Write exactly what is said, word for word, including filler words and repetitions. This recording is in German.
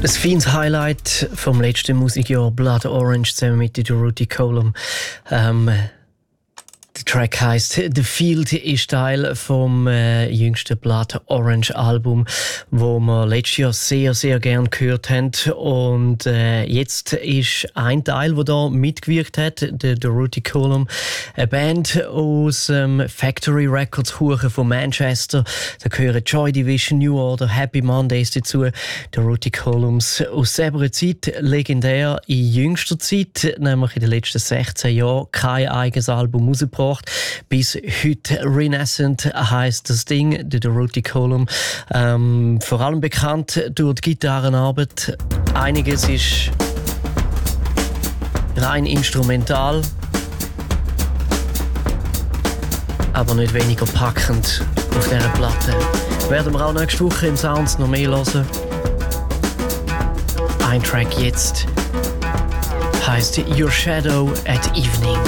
Ein feines Highlight vom letzten Musikjahr, Blood Orange zusammen mit der Rudy Colum. Ähm, der Track heisst «The Field», ist Teil vom äh, jüngsten Blood Orange Album, wo wir letztes Jahr sehr, sehr gern gehört haben. Und äh, jetzt ist ein Teil, der da mitgewirkt hat, der, der Rudy Colum, eine Band aus ähm, Factory Records Huchen von Manchester. Da gehören Joy Division, New Order, Happy Mondays dazu. Der Rudy Colums aus selber Zeit, legendär in jüngster Zeit, nämlich in den letzten sechzehn Jahren, kein eigenes Album rausgebracht. Bis heute Renaissance heisst das Ding, der Rudy Colum. Ähm, vor allem bekannt durch die Gitarrenarbeit. Einiges ist rein instrumental, aber nicht weniger packend auf dieser Platte. Werden wir auch nächste Woche im Sounds noch mehr hören. Ein Track jetzt heisst Your Shadow at Evening.